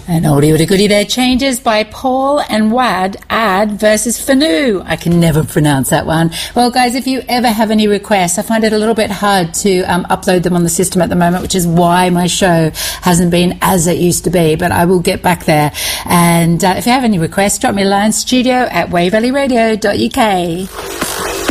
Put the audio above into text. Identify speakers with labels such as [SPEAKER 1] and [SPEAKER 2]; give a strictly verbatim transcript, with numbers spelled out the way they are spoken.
[SPEAKER 1] An oldie but a goodie there. Changes by Paul and Wad Ad versus Fanu. I can never pronounce that one. Well, guys, if you ever have any requests, I find it a little bit hard to um, upload them on the system at the moment, which is why my show hasn't been as it used to be, but I will get back there. And uh, if you have any requests, drop me a line, studio at wave valley radio dot U K.